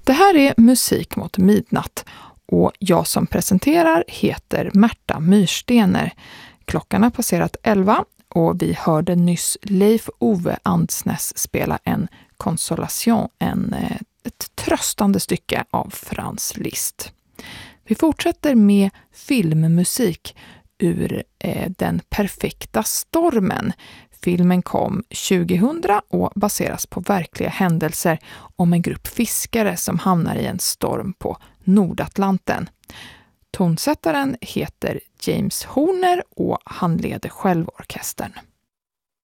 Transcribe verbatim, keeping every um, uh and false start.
Det här är Musik mot midnatt och jag som presenterar heter Märta Myrstener. Klockan har passerat elva och vi hörde nyss Leif Ove Andsnäs spela en Consolation, en, ett tröstande stycke av Franz Liszt. Vi fortsätter med filmmusik ur eh, Den perfekta stormen. Filmen kom tjugohundra och baseras på verkliga händelser om en grupp fiskare som hamnar i en storm på Nordatlanten. Tonsättaren heter James Horner och han leder själv orkestern.